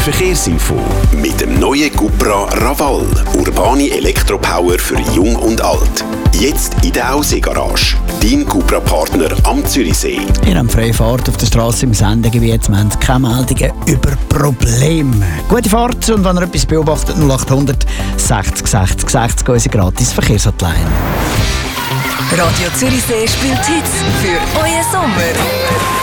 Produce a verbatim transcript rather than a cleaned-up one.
Verkehrsinfo mit dem neuen Cupra Raval. Urbane Elektropower für Jung und Alt. Jetzt in der Aussee-Garage. Dein Cupra-Partner am Zürichsee. Wir haben freie Fahrt auf der Straße im Sendegebiet. Wir haben keine Meldungen über Probleme. Gute Fahrt und wenn ihr etwas beobachtet, null acht hundert sechzig sechzig sechzig, unsere gratis Verkehrshotline. Radio Zürichsee spielt Hits für euren Sommer.